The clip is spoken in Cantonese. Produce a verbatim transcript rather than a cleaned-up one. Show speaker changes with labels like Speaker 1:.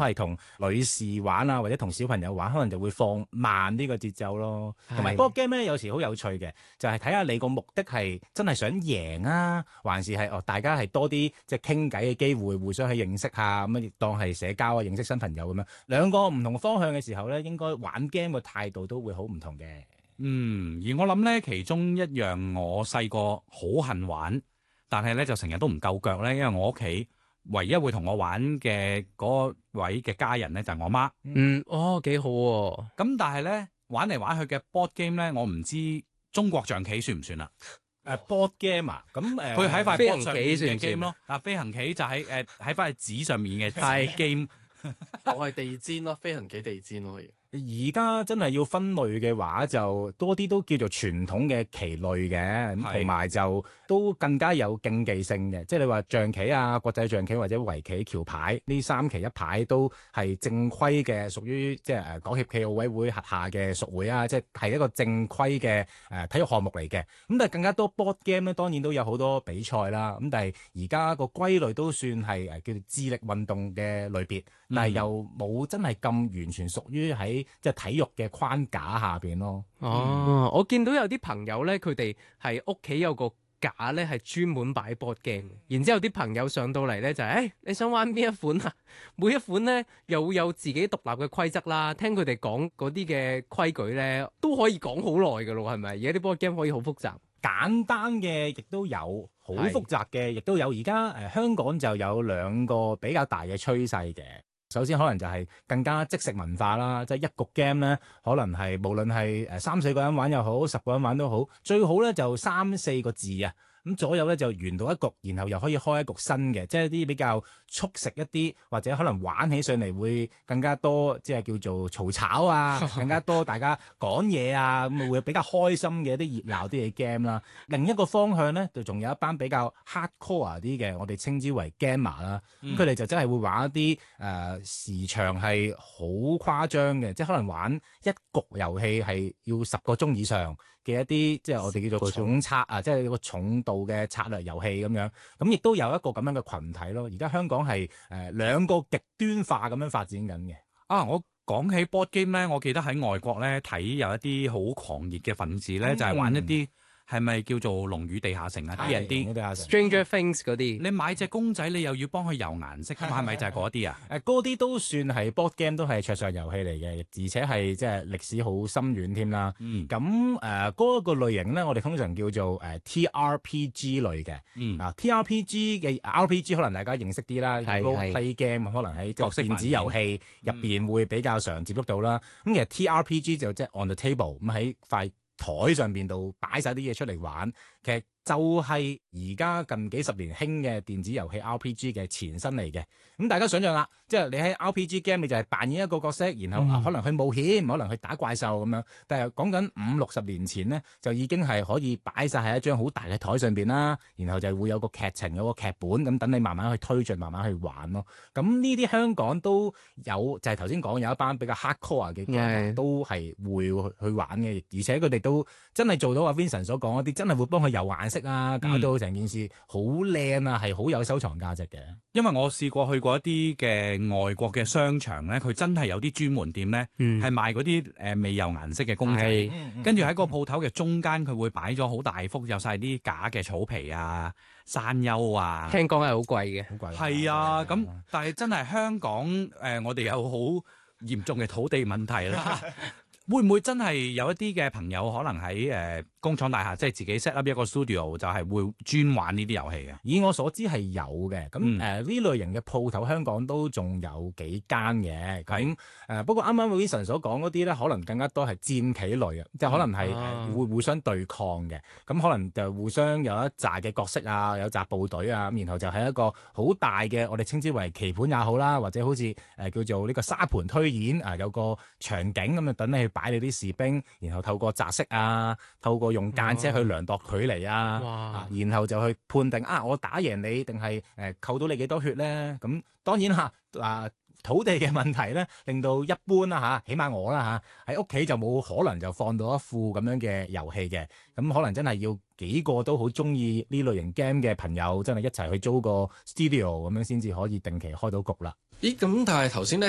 Speaker 1: 係同女士玩啊，或者同小朋友玩，可能就會放慢呢個節奏咯。同埋 board game 咧，有時好有趣嘅，就係睇下你個目的係真係想贏啊，還是係哦大家係多啲即係傾偈嘅機會，互相去認識下咁樣，當係社交啊，認識新朋友咁樣。兩個唔同方向嘅時候咧，應該玩 game 嘅態度都會好唔同嘅。
Speaker 2: 嗯，而我諗咧，其中一樣我細個好恨玩，但係咧就成日都唔夠腳咧，因為我屋企唯一會同我玩嘅嗰位嘅家人咧就係我媽。
Speaker 3: 嗯，哦，幾好喎、啊！
Speaker 2: 咁但係咧玩嚟玩去嘅 board game 咧，我唔知中國象棋算唔算啦？
Speaker 1: 誒、uh, board game 啊，咁誒，
Speaker 2: 佢喺塊
Speaker 3: 飛
Speaker 2: board
Speaker 3: 行
Speaker 2: 上面嘅
Speaker 3: 棋算唔算
Speaker 2: game 咯。啊，飛行棋就喺誒喺塊紙上面嘅 game。
Speaker 4: 我係地氈咯，飛行棋地氈咯。
Speaker 1: 而家真係要分類嘅話，就多啲都叫做傳統嘅棋類嘅，咁同埋就都更加有競技性嘅，即係你話象棋啊、國際象棋或者圍棋、橋牌呢三棋一牌都係正規嘅，屬於即係誒港協暨奧委會轄下嘅屬會啊，即係係一個正規嘅誒體育項目嚟嘅。咁但係更加多 board game 咧，當然都有好多比賽啦。咁但係而家個歸類都算係誒叫做智力運動嘅類別，嗯、但係又冇真係咁完全屬於喺即係體育嘅框架下邊咯。
Speaker 3: 哦，我見到有啲朋友咧，佢哋係屋企有個架咧，係專門擺 board game。然之後啲朋友上到嚟咧就係、是，誒、欸、你想玩邊一款啊？每一款咧又會有自己獨立嘅規則啦。聽佢哋講嗰啲嘅規矩咧，都可以講好耐噶咯，係咪？而家啲 board game 可以好複雜，
Speaker 1: 簡單嘅亦都有，好複雜嘅亦都有。而家誒香港就有兩個比較大嘅趨勢嘅。首先可能就係更加即食文化啦，即係一局 game 咧，可能係無論係誒三四個人玩又好，十個人玩都好，最好咧就三四個字啊，咁左右咧就完到一局，然後又可以開一局新嘅，即係啲比較速食一啲，或者可能玩起上嚟會更加多，即係叫做嘈吵啊，更加多大家講嘢啊，咁會比較開心嘅一啲熱鬧啲嘅 game 啦。另一個方向咧，就仲有一班比較 hardcore 啲嘅，我哋稱之為 gamer 啦。咁佢哋就真係會玩一啲誒、呃、時長係好誇張嘅，即係可能玩一局遊戲係要十個鐘以上嘅一啲，即係我哋叫做重策啊，即係個重度嘅策略遊戲咁樣。咁亦都有一個咁樣嘅群體咯。而家香港係誒、呃、兩個極端化咁樣發展緊嘅。
Speaker 2: 啊，我講起 board game 咧，我記得喺外國咧睇有一啲好狂熱嘅分子咧，嗯、就係玩一啲。係咪叫做龍與地下城啊？啲人啲
Speaker 3: Stranger Things 嗰啲，
Speaker 2: 你買隻公仔，你又要幫佢油顏色，咁係咪就係嗰啲啊？
Speaker 1: 誒，嗰啲都算係 board game，都係桌上遊戲嚟嘅，而且係即係歷史好深遠添啦。咁誒嗰個類型咧，我哋通常叫做誒、呃、T R P G 類嘅。嗯、啊 T R P G 嘅 R P G 可能大家認識啲啦，role play game 可能喺個電子遊戲入邊會比較常接觸到啦。咁、嗯、其實 T R P G 就即係 on the table，咁喺塊台上邊度擺晒啲嘢出嚟玩，其實就係而家近幾十年興嘅電子遊戲 R P G 嘅前身嚟嘅。咁大家想象啦，即係你喺 R P G game 你就係扮演一個角色，然後、嗯啊、可能去冒險，可能去打怪獸咁樣。但係講緊五六十年前咧，就已經係可以擺晒喺一張好大嘅台上邊啦，然後就會有個劇情，有個劇本咁等你慢慢去推進，慢慢去玩咯。咁呢啲香港都有，就係頭先講有一班比較 hardcore 嘅 game 都係會去玩嘅，而且佢哋都真係做到阿 Vincent 所講嗰啲，真係會幫佢油顏色啊，搞到成件事好靚啊，係好有收藏價值嘅。
Speaker 2: 因為我試過去過一啲嘅外國嘅商場咧，佢真係有啲專門店咧，係、嗯、賣嗰啲誒未油顏色嘅公仔，跟住喺個鋪頭嘅中間，佢會擺咗好大幅，有晒啲假嘅草皮啊、山丘啊。
Speaker 3: 聽講係好貴嘅，
Speaker 1: 好貴。
Speaker 2: 係啊，咁但係真係香港誒、呃，我哋有好嚴重嘅土地問題啦。會唔會真係有一啲嘅朋友可能喺誒、呃、工廠大廈，即係自己 set up 一個 studio，就係會專玩呢啲遊戲嘅？
Speaker 1: 以我所知係有嘅，咁誒呢類型嘅鋪頭香港都仲有幾間嘅。咁誒、呃、不過啱啱 Wilson 所講嗰啲咧，可能更加多係戰棋類啊，即係可能係誒會互相對抗嘅。咁可能就互相有一紮嘅角色啊，有紮部隊啊，然後就係一個好大嘅，我哋稱之為棋盤也好啦，或者好似誒、呃、叫做呢個沙盤推演啊，有個場景咁啊，等你去擺你啲士兵，然後透過擲色啊，透過用間車去量度距離啊，啊，然後就去判定啊，我打贏你定係誒扣到你幾多血咧？咁當然嚇啊，土地嘅問題咧，令到一般啦嚇，起碼我啦嚇喺屋企就冇可能就放到一副咁樣嘅遊戲嘅，咁可能真係要幾個都好中意呢類型 game 嘅朋友，真係一齊去租個 studio 咁樣先至可以定期開到局啦。
Speaker 4: 咦，咁但係頭先咧